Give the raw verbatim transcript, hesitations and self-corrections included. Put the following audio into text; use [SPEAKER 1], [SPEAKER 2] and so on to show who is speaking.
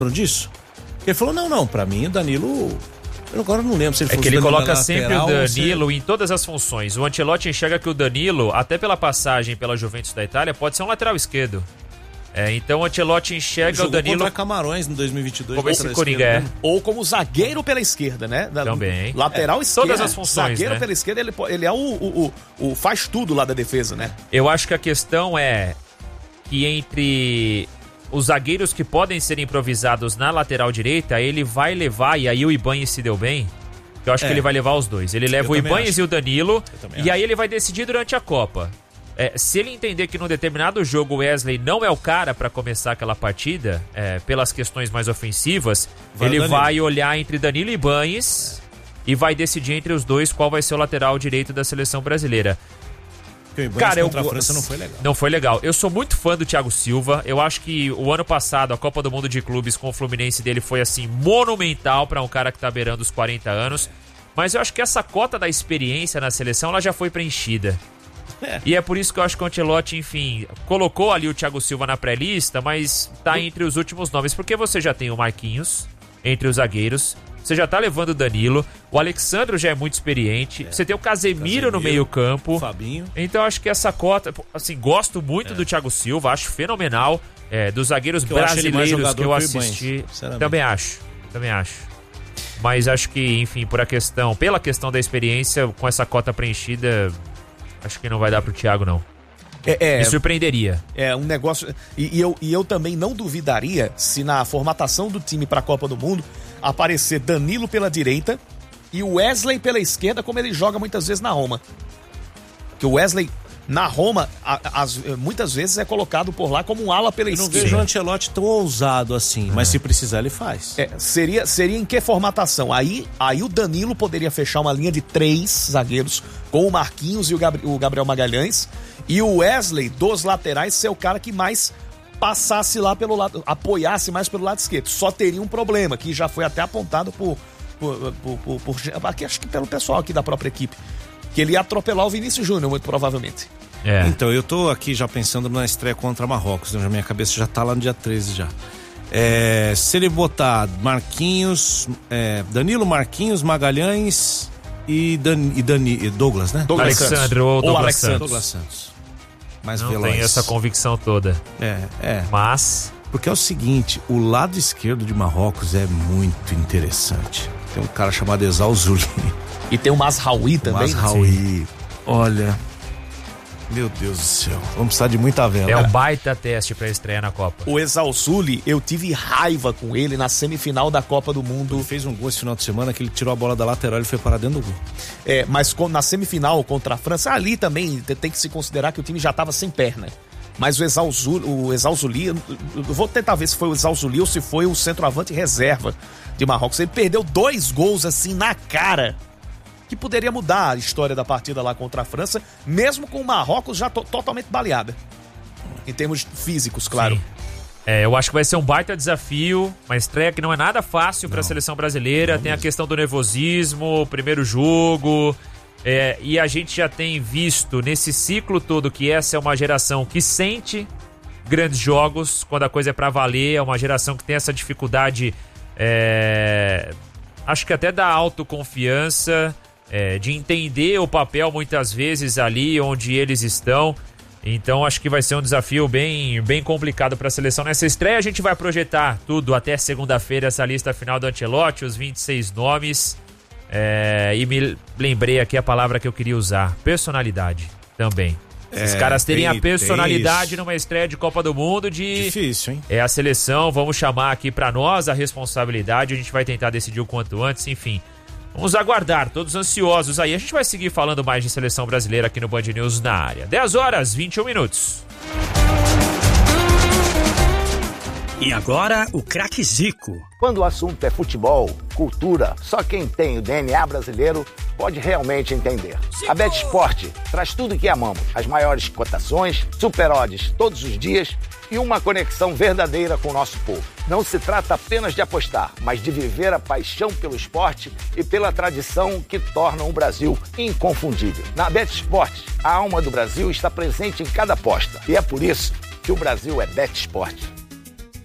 [SPEAKER 1] disso? Ele falou, não, não, pra mim o Danilo... Eu agora não lembro se ele
[SPEAKER 2] É
[SPEAKER 1] fosse
[SPEAKER 2] que ele
[SPEAKER 1] Danilo
[SPEAKER 2] coloca
[SPEAKER 1] lateral,
[SPEAKER 2] sempre o Danilo
[SPEAKER 1] se...
[SPEAKER 2] em todas as funções. O Ancelotti enxerga que o Danilo, até pela passagem pela Juventus da Itália, pode ser um lateral esquerdo. É, então o Ancelotti enxerga o Danilo
[SPEAKER 1] contra Camarões em dois mil e vinte e dois.
[SPEAKER 2] como esse Coringa é.
[SPEAKER 3] Ou como zagueiro pela esquerda, né? Da,
[SPEAKER 2] Também.
[SPEAKER 3] Lateral
[SPEAKER 2] é,
[SPEAKER 3] esquerda.
[SPEAKER 2] Todas as funções,
[SPEAKER 3] Zagueiro
[SPEAKER 2] né?
[SPEAKER 3] pela esquerda, ele, ele é o, o, o, o faz tudo lá da defesa, né?
[SPEAKER 2] Eu acho que a questão é que entre os zagueiros que podem ser improvisados na lateral direita, ele vai levar, e aí o Ibanez se deu bem, eu acho é. que ele vai levar os dois. Ele leva
[SPEAKER 1] eu
[SPEAKER 2] o Ibanez e o Danilo, e
[SPEAKER 1] acho.
[SPEAKER 2] aí ele vai decidir durante a Copa. É, se ele entender que num determinado jogo o Wesley não é o cara pra começar aquela partida, é, pelas questões mais ofensivas, vai ele vai olhar entre Danilo e Ibanez e vai decidir entre os dois qual vai ser o lateral direito da seleção brasileira.
[SPEAKER 1] Porque o
[SPEAKER 2] Cara,
[SPEAKER 1] contra
[SPEAKER 2] eu,
[SPEAKER 1] a França não foi legal.
[SPEAKER 2] Não foi legal. Eu sou muito fã do Thiago Silva. Eu acho que o ano passado, a Copa do Mundo de Clubes com o Fluminense dele foi, assim, monumental pra um cara que tá beirando os quarenta anos. Mas eu acho que essa cota da experiência na seleção, ela já foi preenchida. É. E é por isso que eu acho que o Ancelotti, enfim, colocou ali o Thiago Silva na pré-lista, mas tá entre os últimos nomes. Porque você já tem o Marquinhos entre os zagueiros. Você já tá levando o Danilo, o Alexandro já é muito experiente, é. Você tem o Casemiro, Casemiro no meio campo,
[SPEAKER 1] Fabinho.
[SPEAKER 2] Então acho que essa cota, assim, gosto muito é. do Thiago Silva, acho fenomenal, é, dos zagueiros que brasileiros que eu assisti, Banho, também acho, também acho. Mas acho que, enfim, por a questão, pela questão da experiência, com essa cota preenchida, acho que não vai dar pro Thiago, não.
[SPEAKER 3] É, é,
[SPEAKER 2] Me surpreenderia.
[SPEAKER 3] É um negócio. E, e, eu, e eu também não duvidaria se na formatação do time para a Copa do Mundo aparecer Danilo pela direita e o Wesley pela esquerda, como ele joga muitas vezes na Roma. Que o Wesley na Roma, a, as, muitas vezes é colocado por lá como um ala pela
[SPEAKER 1] eu não
[SPEAKER 3] esquerda.
[SPEAKER 1] Vejo o Ancelotti tão ousado assim, é. mas se precisar ele faz.
[SPEAKER 3] É, seria, seria em que formatação? Aí, aí o Danilo poderia fechar uma linha de três zagueiros com o Marquinhos e o, Gabri, o Gabriel Magalhães, e o Wesley dos laterais ser o cara que mais passasse lá pelo lado, apoiasse mais pelo lado esquerdo. Só teria um problema, que já foi até apontado por, por, por, por, por aqui, acho que pelo pessoal aqui da própria equipe, que ele ia atropelar o Vinícius Júnior, muito provavelmente.
[SPEAKER 1] É. Então, eu tô aqui já pensando na estreia contra Marrocos, né? Minha cabeça já tá lá no dia treze já. É, se ele botar Marquinhos, é, Danilo, Marquinhos, Magalhães e, Dan, e, Dani, e Douglas, né?
[SPEAKER 2] Douglas Alexandre ou Douglas,
[SPEAKER 3] Alexandre.
[SPEAKER 2] Santos.
[SPEAKER 1] Douglas Santos. Mais
[SPEAKER 2] Não
[SPEAKER 1] veloz.
[SPEAKER 2] tem essa convicção toda.
[SPEAKER 1] É, é.
[SPEAKER 2] Mas...
[SPEAKER 1] Porque é o seguinte, o lado esquerdo de Marrocos é muito interessante. Tem um cara chamado Exausuli.
[SPEAKER 3] E tem o Mazraoui também.
[SPEAKER 1] Mazraoui. Olha... Meu Deus do céu, vamos precisar de muita vela.
[SPEAKER 2] É um baita teste pra estreia na Copa.
[SPEAKER 3] O Exausuli, eu tive raiva com ele na semifinal da Copa do Mundo.
[SPEAKER 1] Ele fez um gol esse final de semana que ele tirou a bola da lateral e foi parar dentro do gol.
[SPEAKER 3] É, mas na semifinal contra a França, ali também tem que se considerar que o time já tava sem perna. Mas o Exausuli, o Exausuli, eu vou tentar ver se foi o Exausuli ou se foi o centroavante reserva de Marrocos. Ele perdeu dois gols assim na cara, que poderia mudar a história da partida lá contra a França, mesmo com o Marrocos já to- totalmente baleada. Em termos físicos, claro.
[SPEAKER 2] Sim. É, eu acho que vai ser um baita desafio, uma estreia que não é nada fácil para a seleção brasileira. Não Tem mesmo. A questão do nervosismo, primeiro jogo. É, e a gente já tem visto nesse ciclo todo que essa é uma geração que sente grandes jogos, quando a coisa é para valer. É uma geração que tem essa dificuldade, é, acho que até da autoconfiança, É, de entender o papel muitas vezes ali onde eles estão. Então acho que vai ser um desafio bem, bem complicado para a seleção nessa estreia. A gente vai projetar tudo até segunda-feira, essa lista final do Ancelotti, os vinte e seis nomes. É, e me lembrei aqui a palavra que eu queria usar: personalidade também. É, Os caras terem tem, a personalidade numa estreia de Copa do Mundo de...
[SPEAKER 1] Difícil, hein?
[SPEAKER 2] É a seleção, vamos chamar aqui para nós a responsabilidade, a gente vai tentar decidir o quanto antes, enfim. Vamos aguardar, todos ansiosos aí. A gente vai seguir falando mais de seleção brasileira aqui no Band News na área. dez horas, vinte e um minutos.
[SPEAKER 4] E agora, o craque Zico.
[SPEAKER 5] Quando o assunto é futebol, cultura, só quem tem o D N A brasileiro pode realmente entender. A BetSport traz tudo o que amamos. As maiores cotações, super odds todos os dias e uma conexão verdadeira com o nosso povo. Não se trata apenas de apostar, mas de viver a paixão pelo esporte e pela tradição que tornam o Brasil inconfundível. Na BetSport, a alma do Brasil está presente em cada aposta. E é por isso que o Brasil é BetSport.